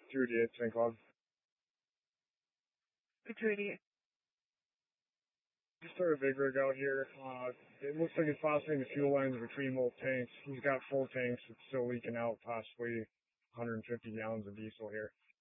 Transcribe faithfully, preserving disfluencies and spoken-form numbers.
two eighty-eight, Saint Cloud. two eighty-eight. Just started a big rig out here. Uh, it looks like it's phosphating the fuel lines between both tanks. He's got full tanks. It's still leaking out possibly one hundred fifty gallons of diesel here.